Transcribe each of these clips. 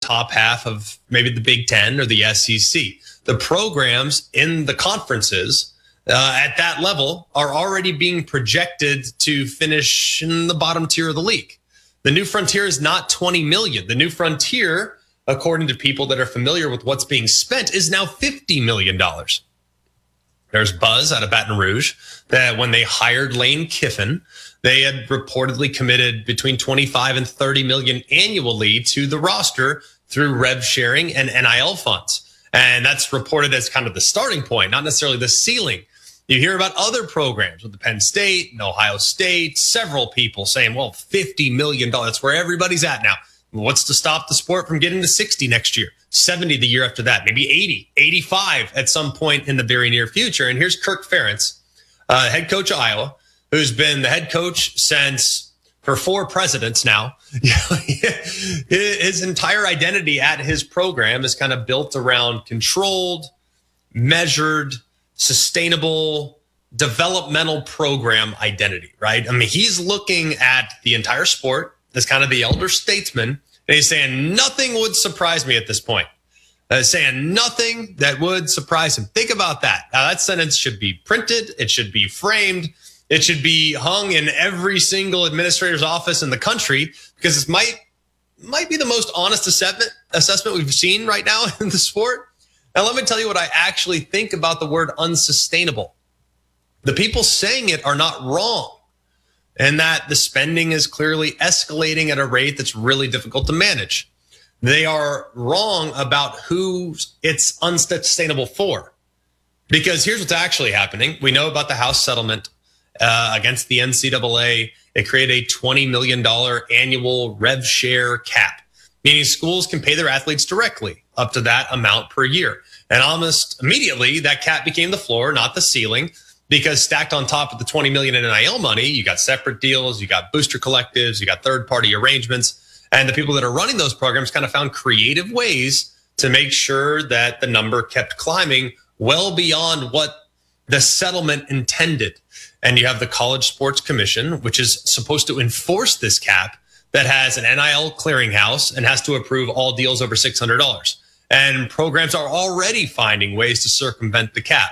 top half of maybe the Big Ten or the SEC. The programs in the conferences at that level are already being projected to finish in the bottom tier of the league. The new frontier is not 20 million. The new frontier, according to people that are familiar with what's being spent, is now $50 million. There's buzz out of Baton Rouge that when they hired Lane Kiffin, they had reportedly committed between 25 and 30 million annually to the roster through rev sharing and NIL funds. And that's reported as kind of the starting point, not necessarily the ceiling. You hear about other programs with the Penn State and Ohio State, several people saying, well, $50 million, that's where everybody's at now. What's to stop the sport from getting to 60 next year, 70 the year after that, maybe 80, 85 at some point in the very near future? And here's Kirk Ferentz, head coach of Iowa, who's been the head coach for 4 presidents now. His entire identity at his program is kind of built around controlled, measured, sustainable, developmental program identity, right? I mean, he's looking at the entire sport as kind of the elder statesman, and he's saying nothing would surprise me at this point. Saying nothing that would surprise him. Think about that. Now, that sentence should be printed. It should be framed. It should be hung in every single administrator's office in the country, because this might be the most honest assessment we've seen right now in the sport. Now, let me tell you what I actually think about the word unsustainable. The people saying it are not wrong, and that the spending is clearly escalating at a rate that's really difficult to manage. They are wrong about who it's unsustainable for, because here's what's actually happening. We know about the House settlement against the NCAA. It created a $20 million annual rev share cap, meaning schools can pay their athletes directly up to that amount per year. And almost immediately, that cap became the floor, not the ceiling, because stacked on top of the $20 million in NIL money, you got separate deals, you got booster collectives, you got third-party arrangements, and the people that are running those programs kind of found creative ways to make sure that the number kept climbing well beyond what the settlement intended. And you have the College Sports Commission, which is supposed to enforce this cap, that has an NIL clearinghouse and has to approve all deals over $600. And programs are already finding ways to circumvent the cap.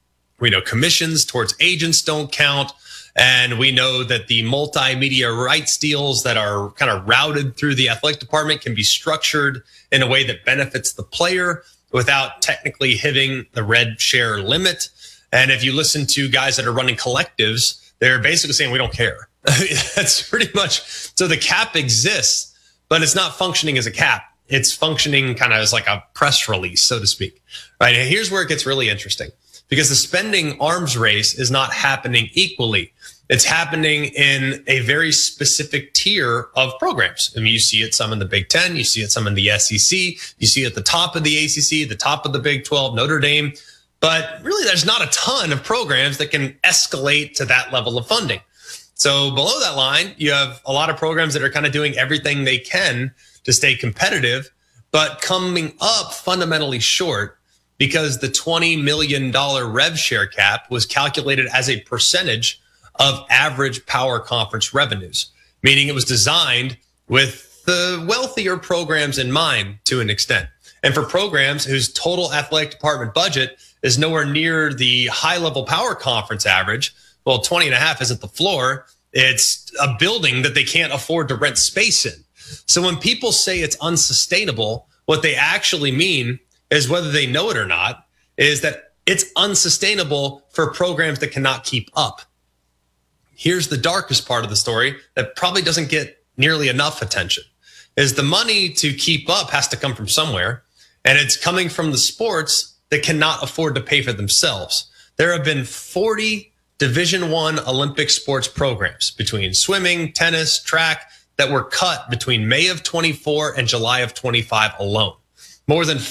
We know commissions towards agents don't count. And we know that the multimedia rights deals that are kind of routed through the athletic department can be structured in a way that benefits the player without technically hitting the red share limit. And if you listen to guys that are running collectives, they're basically saying, we don't care. That's pretty much. So the cap exists, but it's not functioning as a cap. It's functioning kind of as like a press release, so to speak. Right. And here's where it gets really interesting, because the spending arms race is not happening equally. It's happening in a very specific tier of programs. I mean, you see it some in the Big Ten, you see it some in the SEC, you see it at the top of the ACC, the top of the Big 12, Notre Dame. But really, there's not a ton of programs that can escalate to that level of funding. So below that line, you have a lot of programs that are kind of doing everything they can to stay competitive, but coming up fundamentally short, because the $20 million rev share cap was calculated as a percentage of average power conference revenues, meaning it was designed with the wealthier programs in mind to an extent. And for programs whose total athletic department budget is nowhere near the high-level power conference average, well, 20 and a half isn't the floor. It's a building that they can't afford to rent space in. So when people say it's unsustainable, what they actually mean is, whether they know it or not, is that it's unsustainable for programs that cannot keep up. Here's the darkest part of the story that probably doesn't get nearly enough attention, is the money to keep up has to come from somewhere, and it's coming from the sports that cannot afford to pay for themselves. There have been 40 Division I Olympic sports programs between swimming, tennis, track that were cut between May of 24 and July of 25 alone. More than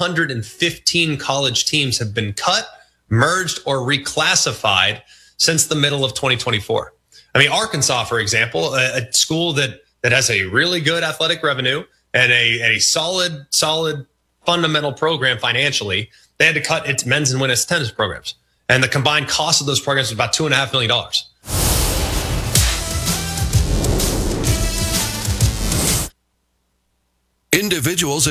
415 college teams have been cut, merged, or reclassified since the middle of 2024. I mean, Arkansas, for example, a school that has a really good athletic revenue and a solid fundamental program financially, they had to cut its men's and women's tennis programs. And the combined cost of those programs was about $2.5 million. Individuals